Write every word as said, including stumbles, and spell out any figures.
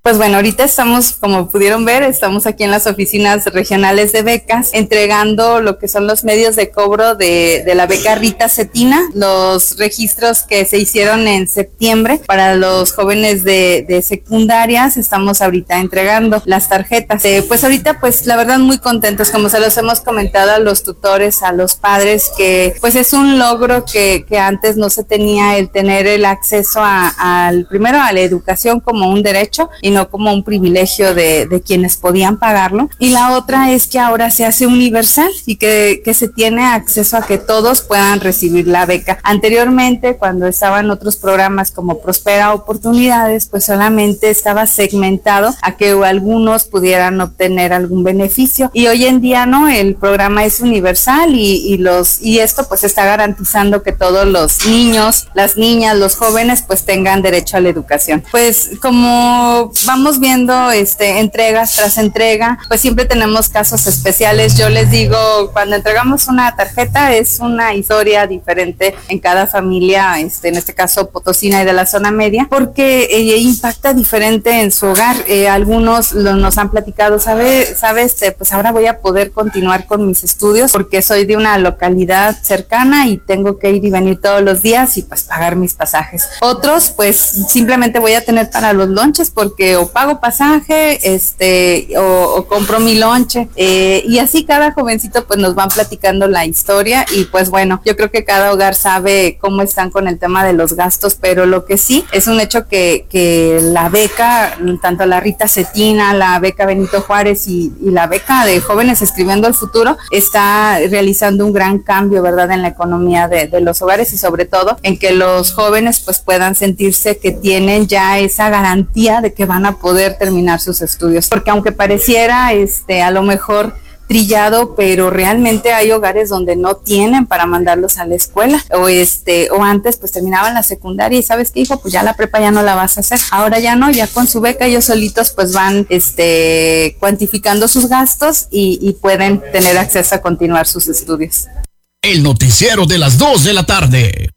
Pues bueno, ahorita estamos, como pudieron ver, estamos aquí en las oficinas regionales de becas, entregando lo que son los medios de cobro de, de la beca Rita Cetina, los registros que se hicieron en septiembre para los jóvenes de, de secundarias. Estamos ahorita entregando las tarjetas. Eh, pues ahorita, pues la verdad muy contentos, como se los hemos comentado a los tutores, a los padres, que pues es un logro que, que antes no se tenía, el tener el acceso a, al primero a la educación como un derecho y no como un privilegio de, de quienes podían pagarlo. Y la otra es que ahora se hace universal y que, que se tiene acceso a que todos puedan recibir la beca. Anteriormente, cuando estaban otros programas como Prospera Oportunidades, pues solamente estaba segmentado a que algunos pudieran obtener algún beneficio. Y hoy en día no, el programa es universal y, y los y esto pues está garantizando que todos los niños, las niñas, los jóvenes pues tengan derecho a la educación. Pues como vamos viendo este entregas tras entrega, pues siempre tenemos casos especiales. Yo les digo, cuando entregamos una tarjeta es una historia diferente en cada familia, este en este caso potosina y de la zona media, porque eh, impacta diferente en su hogar. Eh, algunos lo, nos han platicado, sabe, sabes, eh, pues ahora voy a poder continuar con mis estudios porque soy de una localidad cercana y tengo que ir y venir todos los días y pues pagar mis pasajes. Otros pues simplemente voy a tener para los lonches porque o pago pasaje, este, o, o compro mi lonche, eh, y así cada jovencito pues nos van platicando la historia y pues bueno, yo creo que cada hogar sabe cómo están con el tema de los gastos, pero lo que sí es un hecho que, que la beca, tanto la Rita Cetina, la beca Benito Juárez y, y la beca de Jóvenes Escribiendo el Futuro, está realizando un gran cambio, ¿verdad?, en la economía de, de los hogares y sobre todo en que los jóvenes pues puedan sentirse que tienen ya esa garantía de que van a poder terminar sus estudios, porque aunque pareciera este a lo mejor trillado, pero realmente hay hogares donde no tienen para mandarlos a la escuela, o este o antes pues terminaban la secundaria y sabes qué, hijo, pues ya la prepa ya no la vas a hacer. Ahora ya no, ya con su beca ellos solitos pues van este cuantificando sus gastos y, y pueden tener acceso a continuar sus estudios. El noticiero de las dos de la tarde.